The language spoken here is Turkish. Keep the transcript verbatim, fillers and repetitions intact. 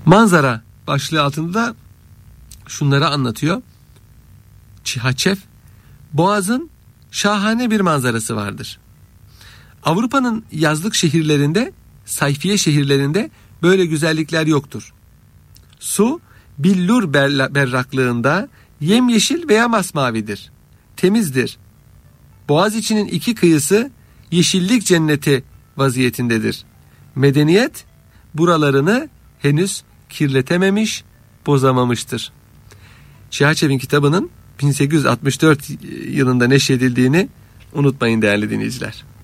Manzara başlığı altında şunları anlatıyor. Çihaçev, Boğaz'ın şahane bir manzarası vardır. Avrupa'nın yazlık şehirlerinde, sayfiye şehirlerinde böyle güzellikler yoktur. Su, billur berraklığında yemyeşil veya masmavidir. Temizdir. Boğaziçi'nin iki kıyısı yeşillik cenneti vaziyetindedir. Medeniyet buralarını henüz kirletememiş, bozamamıştır. Çihaçev'in kitabının bin sekiz yüz altmış dört yılında neşredildiğini unutmayın değerli dinleyiciler.